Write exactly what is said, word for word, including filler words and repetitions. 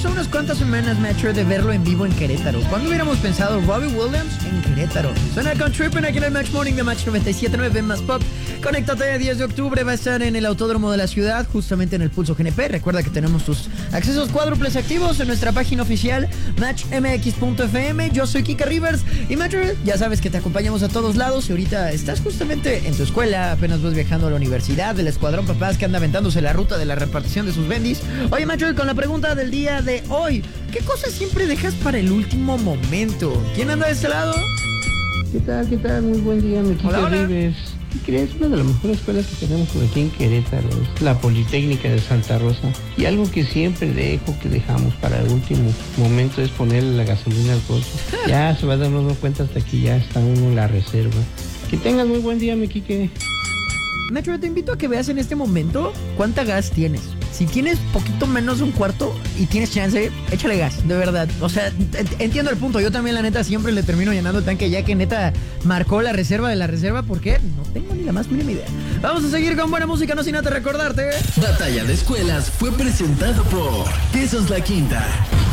estamos a unas cuantas semanas, Metro, de verlo en vivo en Querétaro. ¿Cuándo hubiéramos pensado Robbie Williams en Querétaro? Suena con Trippin' aquí en el Match Morning de Match noventa y siete punto nueve más Pop. Conéctate el diez de octubre, va a estar en el Autódromo de la Ciudad, justamente en el Pulso G N P. Recuerda que tenemos tus accesos cuádruples activos en nuestra página oficial match m x punto f m. Yo soy Kika Rivers y Metro, ya sabes que te acompañamos a todos lados. Y ahorita estás justamente en tu escuela, apenas vas viajando a la universidad, del Escuadrón Papás que anda aventándose la ruta de la repartición de sus bendis. Oye, Metro, con la pregunta del día de hoy, ¿qué cosas siempre dejas para el último momento? ¿Quién anda de este lado? ¿Qué tal? ¿Qué tal? Muy buen día, mi Kika Rivers. ¿Qué crees? Una de las mejores escuelas que tenemos por aquí en Querétaro es la Politécnica de Santa Rosa. Y algo que siempre dejo, que dejamos para el último momento, es ponerle la gasolina al coche. Ya se va dando cuenta hasta que ya está uno en la reserva. Que tengas muy buen día, mi Kike. Metro, te invito a que veas en este momento cuánta gas tienes. Si tienes poquito menos de un cuarto y tienes chance, échale gas, de verdad. O sea, entiendo el punto. Yo también, la neta, siempre le termino llenando el tanque ya que neta marcó la reserva de la reserva, porque no tengo ni la más mínima idea. Vamos a seguir con buena música, no sin antes recordarte. Batalla de Escuelas fue presentado por Quesos La Quinta.